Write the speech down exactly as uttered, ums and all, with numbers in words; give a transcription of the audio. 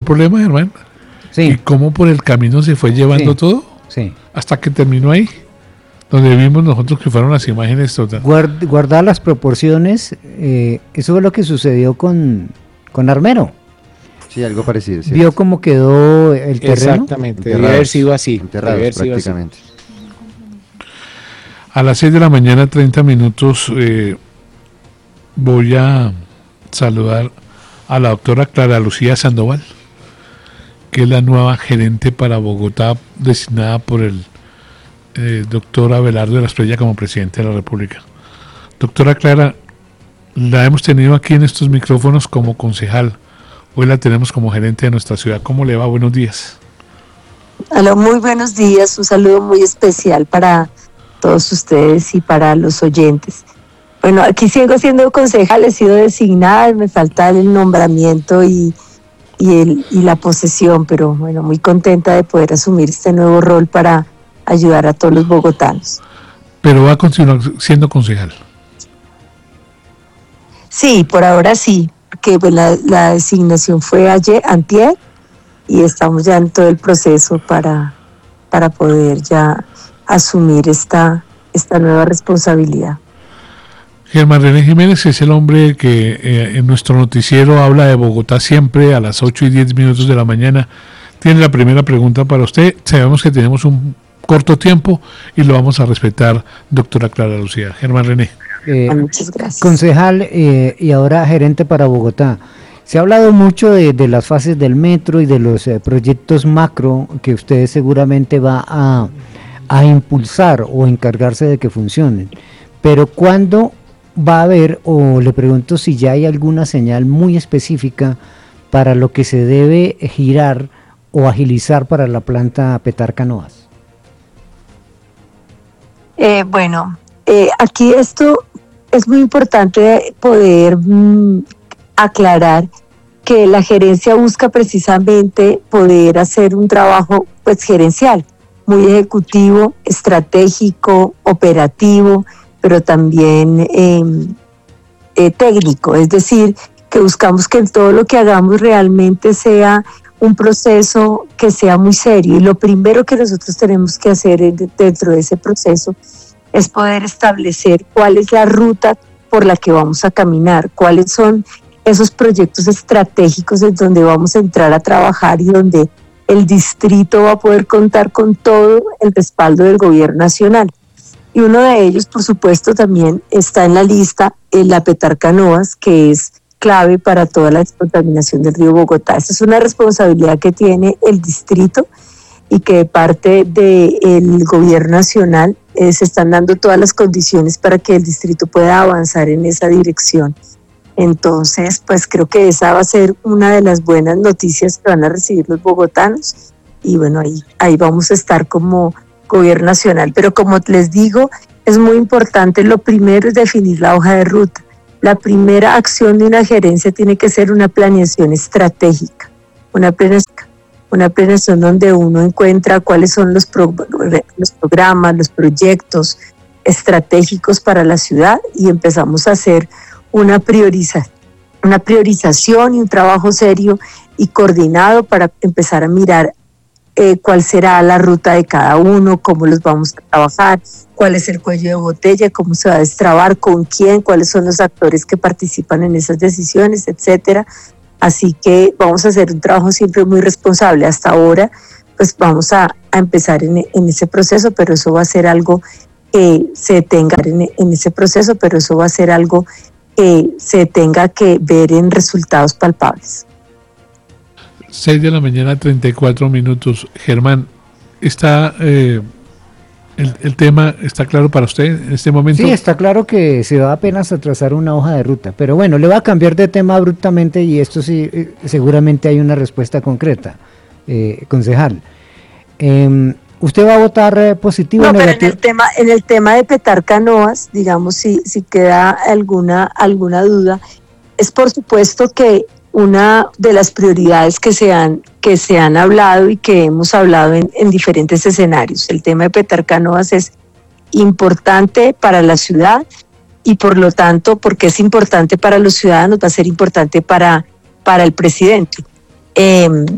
problema, Germán? Sí. ¿Y cómo por el camino se fue llevando Sí. todo? Sí. Hasta que terminó ahí, donde vimos nosotros que fueron las imágenes todas. Guard, guardar las proporciones, eh, eso fue lo que sucedió con, con Armero. Sí, algo parecido. ¿Cierto? Vio cómo quedó el terreno. Exactamente, debe haber sido así. Enterrados debe haber sido así. prácticamente. A las seis de la mañana, treinta minutos, eh, voy a saludar a la doctora Clara Lucía Sandoval, que es la nueva gerente para Bogotá, designada por el eh, doctor Abelardo de la Espriella como presidente de la República. Doctora Clara, la hemos tenido aquí en estos micrófonos como concejal, hoy la tenemos como gerente de nuestra ciudad. ¿Cómo le va? Buenos días. Aló, muy buenos días, un saludo muy especial para todos ustedes y para los oyentes. Bueno, aquí sigo siendo concejal, he sido designada, me falta el nombramiento y, y, el, y la posesión, pero bueno, muy contenta de poder asumir este nuevo rol para ayudar a todos los bogotanos. Pero va a continuar siendo concejal. Sí, por ahora sí, porque pues, la, la designación fue ayer, antier, y estamos ya en todo el proceso para, para poder ya asumir esta, esta nueva responsabilidad. Germán René Jiménez es el hombre que eh, en nuestro noticiero habla de Bogotá siempre a las ocho y diez minutos de la mañana. Tiene la primera pregunta para usted. Sabemos que tenemos un corto tiempo y lo vamos a respetar, doctora Clara Lucía. Germán René. Eh, Muchas gracias. Concejal eh, y ahora gerente para Bogotá. Se ha hablado mucho de, de las fases del metro y de los eh, proyectos macro que usted seguramente va a, a impulsar o encargarse de que funcionen. Pero ¿cuándo va a haber, o le pregunto si ya hay alguna señal muy específica para lo que se debe girar o agilizar para la planta Petar-Canoas? Eh, bueno, eh, aquí esto es muy importante poder mm, aclarar que la gerencia busca precisamente poder hacer un trabajo pues gerencial, muy ejecutivo, estratégico, operativo, pero también eh, eh, técnico, es decir, que buscamos que todo lo que hagamos realmente sea un proceso que sea muy serio, y lo primero que nosotros tenemos que hacer dentro de ese proceso es poder establecer cuál es la ruta por la que vamos a caminar, cuáles son esos proyectos estratégicos en donde vamos a entrar a trabajar y donde el distrito va a poder contar con todo el respaldo del gobierno nacional. Y uno de ellos, por supuesto, también está en la lista, el la Petar-Canoas, que es clave para toda la descontaminación del río Bogotá. Esa es una responsabilidad que tiene el distrito y que de parte del gobierno nacional eh, se están dando todas las condiciones para que el distrito pueda avanzar en esa dirección. Entonces, pues creo que esa va a ser una de las buenas noticias que van a recibir los bogotanos, y bueno, ahí, ahí vamos a estar como gobierno nacional. Pero como les digo, es muy importante, lo primero es definir la hoja de ruta. La primera acción de una gerencia tiene que ser una planeación estratégica, una planeación, una planeación donde uno encuentra cuáles son los, pro, los programas, los proyectos estratégicos para la ciudad, y empezamos a hacer una prioriza, una priorización y un trabajo serio y coordinado para empezar a mirar eh, cuál será la ruta de cada uno, cómo los vamos a trabajar, cuál es el cuello de botella, cómo se va a destrabar, con quién, cuáles son los actores que participan en esas decisiones, etcétera. Así que vamos a hacer un trabajo siempre muy responsable. Hasta ahora, pues vamos a, a empezar en, en ese proceso, pero eso va a ser algo que se tenga en, en ese proceso, pero eso va a ser algo que se tenga que ver en resultados palpables. seis de la mañana, treinta y cuatro minutos. Germán, ¿está eh, el, el tema está claro para usted en este momento? Sí, está claro que se va apenas a trazar una hoja de ruta, pero bueno, le va a cambiar de tema abruptamente, y esto sí, eh, seguramente hay una respuesta concreta, eh, concejal. Eh, ¿Usted va a votar eh, positivo no, o negativo? Pero en el tema, en el tema de Petar-Canoas, digamos, si, si queda alguna, alguna duda, es por supuesto que una de las prioridades que se han, que se han hablado y que hemos hablado en, en diferentes escenarios. El tema de Petar-Canoas es importante para la ciudad, y por lo tanto, porque es importante para los ciudadanos, va a ser importante para, para el presidente. Eh,